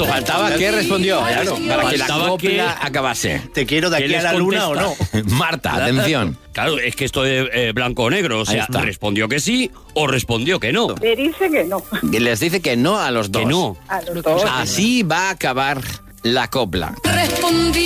Exacto. Faltaba que respondió, claro, para que la Faltaba copla que- acabase. ¿Te quiero de ¿Qué aquí a les la luna o no? contesta? Marta, atención. Claro, es que esto de blanco o negro, o Ahí sea, está. respondió que sí o respondió que no. Le dice que no. Y les dice que no a los dos. Que no. A los dos. Así va a acabar la copla. Respondí.